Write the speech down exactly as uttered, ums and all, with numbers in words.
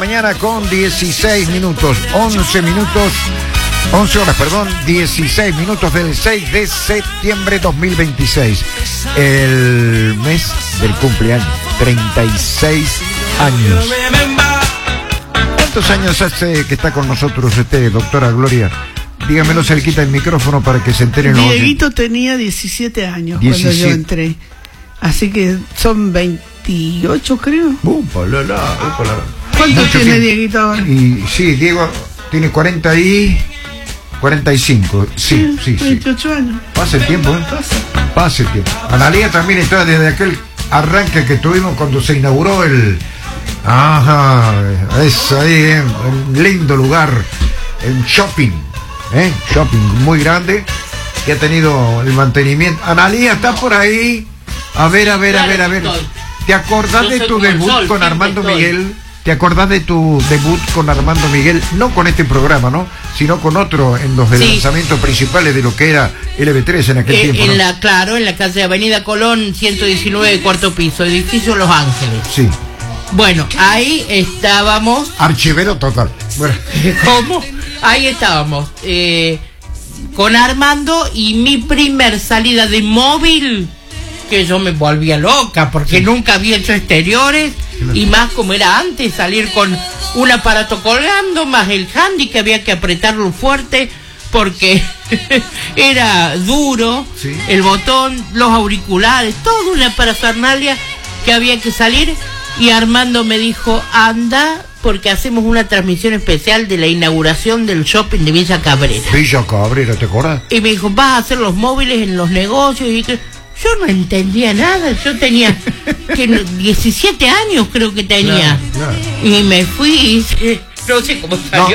Mañana con dieciséis minutos, once minutos, once horas, perdón, dieciséis minutos del seis de septiembre dos mil veintiséis. El mes del cumpleaños, treinta y seis años. ¿Cuántos años hace que está con nosotros usted, doctora Gloria? Dígamelo cerquita el micrófono para que se enteren los... Dieguito tenía diecisiete años diecisiete. Cuando yo entré. Así que son veintiocho, creo. Upa, la, la, upa, la. ¿Cuánto Mucho tiene tiempo. Dieguito ahora? Y sí, Diego tiene cuarenta y cuarenta y cinco. Sí, sí, sí. veintiocho años. Pasa el tiempo, ¿eh? Pasa. Pasa el tiempo. Analía también está desde aquel arranque que tuvimos cuando se inauguró el... Ajá, es ahí, ¿eh? Un lindo lugar, en shopping, ¿eh? Shopping muy grande, que ha tenido el mantenimiento. Analía, ¿está por ahí? A ver, a ver, a ver, a ver. ¿Te acordás de tu debut con Armando Miguel? ¿Te acordás de tu debut con Armando Miguel? No con este programa, ¿no? Sino con otro en los Sí. lanzamientos principales de lo que era L B tres en aquel Eh, tiempo, en ¿no? la, claro, en la calle Avenida Colón, ciento diecinueve, cuarto piso, edificio Los Ángeles. Sí. Bueno, ahí estábamos. Archivero total. Bueno. ¿Cómo? Ahí estábamos. Eh, con Armando y mi primer salida de móvil, que yo me volvía loca, porque Sí. nunca había hecho exteriores, Claro. y más como era antes, salir con un aparato colgando, más el handy que había que apretarlo fuerte, porque era duro, Sí. el botón, los auriculares, toda una parafernalia que había que salir, y Armando me dijo, anda, porque hacemos una transmisión especial de la inauguración del shopping de Villa Cabrera. Villa Cabrera, ¿te acuerdas? Y me dijo, vas a hacer los móviles en los negocios. Y que yo no entendía nada. Yo tenía que no- diecisiete años, creo que tenía. Claro, claro. Y me fui y no sé cómo salió.